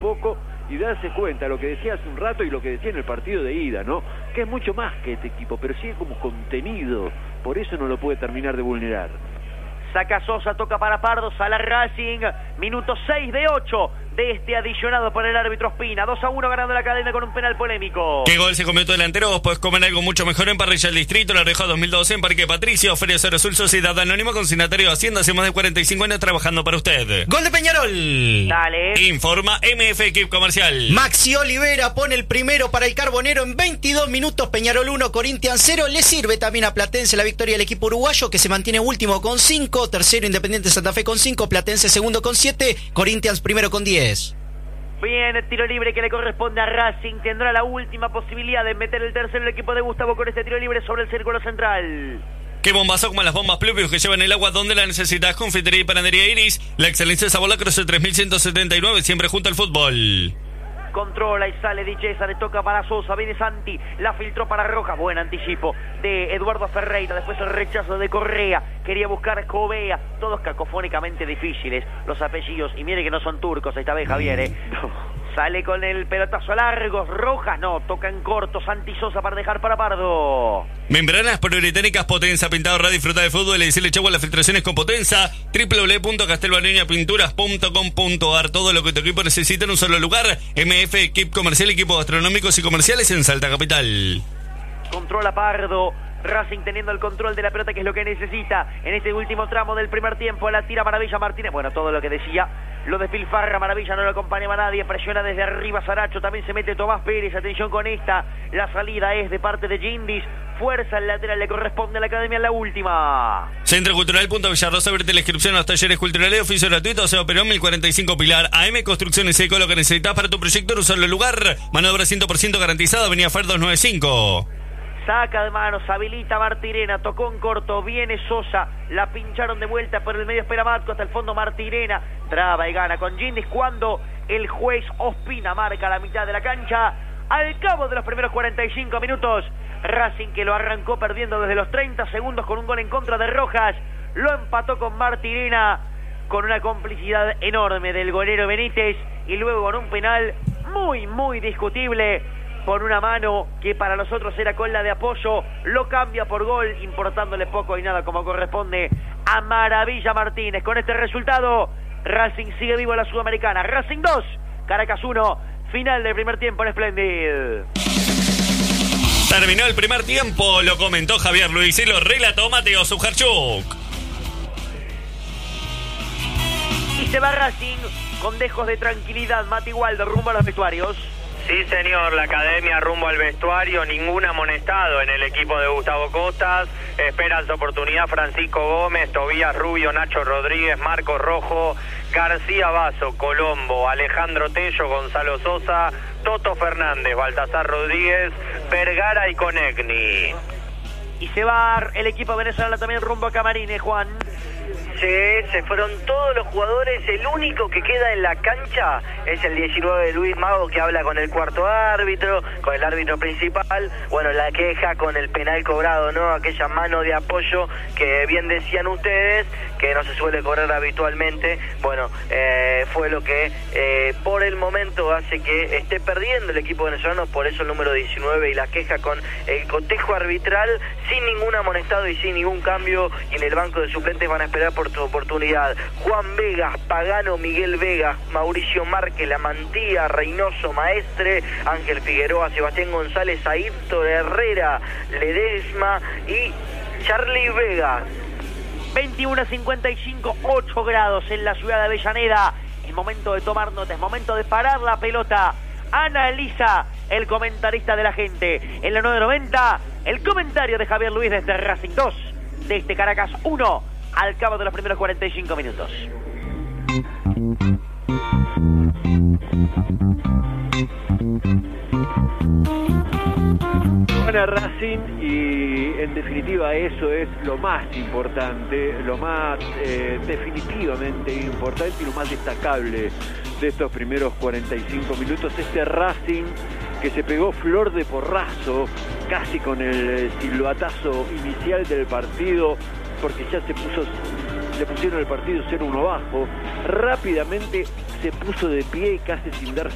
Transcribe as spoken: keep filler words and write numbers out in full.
poco y darse cuenta, lo que decía hace un rato y lo que decía en el partido de ida, ¿no? Que es mucho más que este equipo, pero sigue como contenido, por eso no lo puede terminar de vulnerar. Saca Sosa, toca para Pardo, sale Racing, minuto seis de ocho de este adicionado por el árbitro Ospina. dos a uno ganando la cadena con un penal polémico. ¿Qué gol se comió tu delantero? Vos podés comer algo mucho mejor en Parrilla del Distrito, La Rioja dos mil doce, en Parque Patricio, Feria Cero Azul, Sociedad Anónima, consignatario de Hacienda, hace más de cuarenta y cinco años trabajando para usted. Gol de Peñarol. Dale. Informa M F Equip Comercial. Maxi Olivera pone el primero para el Carbonero en veintidós minutos. Peñarol uno, Corinthians cero. Le sirve también a Platense la victoria del equipo uruguayo, que se mantiene último con cinco. Tercero Independiente Santa Fe con cinco. Platense segundo con siete. Corinthians primero con diez. Bien, tiro libre que le corresponde a Racing. Tendrá la última posibilidad de meter el tercero el equipo de Gustavo con este tiro libre sobre el círculo central. Qué bombazo como las bombas Pluvius que llevan el agua donde la necesitas. Confitería y panadería Iris. La excelencia de sabor la Cruz tres mil ciento setenta y nueve, siempre junto al fútbol. Controla y sale Di César, le toca para Sosa, viene Santi, la filtró para Rojas, buen anticipo de Eduardo Ferreira, después el rechazo de Correa, quería buscar Covea, todos cacofónicamente difíciles los apellidos, y mire que no son turcos esta vez, Javier, ¿eh? Sale con el pelotazo largo, Rojas no, toca en corto, Santi Sosa para dejar para Pardo. Membranas poliuretánicas Potenza, pintado red, disfruta de fútbol y decirle chau a las filtraciones con Potenza. doble u doble u doble u punto castelbaneña pinturas punto com punto a r. Todo lo que tu equipo necesita en un solo lugar. M F Equip Comercial, equipos gastronómicos y comerciales en Salta Capital. Controla Pardo. Racing teniendo el control de la pelota, que es lo que necesita en este último tramo del primer tiempo. La tira Maravilla Martínez, bueno, todo lo que decía, lo despilfarra Maravilla, no lo acompañaba nadie, presiona desde arriba Saracho, también se mete Tomás Pérez, atención con esta, la salida es de parte de Gindis, fuerza al lateral, le corresponde a la academia en la última. Centro Cultural Punta Villarrosa, abrete la inscripción a los talleres culturales, oficio gratuito, Seba Perón mil cuarenta y cinco Pilar, A M Construcciones Eco, lo que necesitas para tu proyecto en un solo lugar, mano de obra cien por ciento garantizada, Avenida Fer doscientos noventa y cinco. Saca de manos, habilita Martirena, tocó en corto, viene Sosa, la pincharon de vuelta por el medio, espera Matco, hasta el fondo Martirena, traba y gana con Gindis cuando el juez Ospina marca la mitad de la cancha. Al cabo de los primeros cuarenta y cinco minutos, Racing, que lo arrancó perdiendo desde los treinta segundos con un gol en contra de Rojas, lo empató con Martirena, con una complicidad enorme del golero Benítez, y luego con un penal muy, muy discutible, por una mano que para nosotros era con la de apoyo, lo cambia por gol, importándole poco y nada como corresponde a Maravilla Martínez. Con este resultado, Racing sigue vivo en la Sudamericana. Racing dos, Caracas uno, final del primer tiempo en Splendid. Terminó el primer tiempo, lo comentó Javier Luis y lo relató Mateo Sujarchuk. Y se va Racing con dejos de tranquilidad. Mati Waldo, rumbo a los vestuarios. Sí, señor, la academia rumbo al vestuario, ningún amonestado en el equipo de Gustavo Costas, esperan su oportunidad Francisco Gómez, Tobías Rubio, Nacho Rodríguez, Marcos Rojo, García Basso, Colombo, Alejandro Tello, Gonzalo Sosa, Toto Fernández, Baltasar Rodríguez, Vergara y Conegni. Y se va el equipo venezolano también rumbo a Camarines, Juan. Sí, se fueron todos los jugadores, el único que queda en la cancha es el diecinueve de Luis Mago, que habla con el cuarto árbitro, con el árbitro principal, bueno, la queja con el penal cobrado, ¿no? Aquella mano de apoyo que bien decían ustedes, que no se suele cobrar habitualmente, bueno, eh, fue lo que eh, por el momento hace que esté perdiendo el equipo venezolano, por eso el número diecinueve y la queja con el cotejo arbitral, sin ningún amonestado y sin ningún cambio, y en el banco de suplentes van a esperar por tu oportunidad. Juan Vegas, Pagano, Miguel Vegas, Mauricio Márquez, La Mantilla, Reynoso, Maestre, Ángel Figueroa, Sebastián González, Ayrton Herrera, Ledesma y Charlie Vegas. veintiuno a cincuenta y cinco, ocho grados en la ciudad de Avellaneda. Es momento de tomar nota, es momento de parar la pelota. Analiza el comentarista de la gente. En la nueve noventa, el comentario de Javier Luis desde Racing dos, de este Caracas uno, al cabo de los primeros cuarenta y cinco minutos. Gana Racing y en definitiva eso es lo más importante, lo más eh, definitivamente importante y lo más destacable de estos primeros cuarenta y cinco minutos. Este Racing que se pegó flor de porrazo casi con el silbatazo inicial del partido, porque ya se puso, le pusieron el partido cero uno abajo, rápidamente se puso de pie y casi sin darse